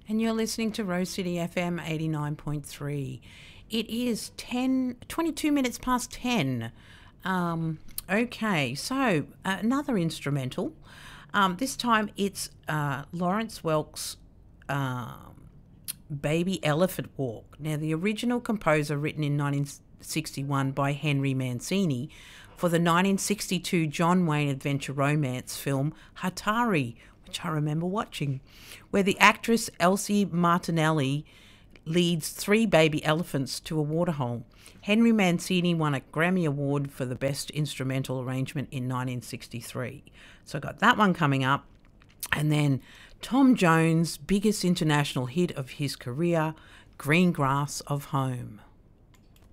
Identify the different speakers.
Speaker 1: And you're listening to Rose City FM 89.3. It is 22 minutes past 10. Okay, so another instrumental. This time it's Lawrence Welk's Baby Elephant Walk. Now, the original composer, written in 1961 by Henry Mancini for the 1962 John Wayne adventure romance film Hatari, which I remember watching, where the actress Elsie Martinelli leads three baby elephants to a waterhole. Henry Mancini won a Grammy Award for the Best Instrumental Arrangement in 1963. So I got that one coming up. And then Tom Jones' biggest international hit of his career, Green Grass of Home.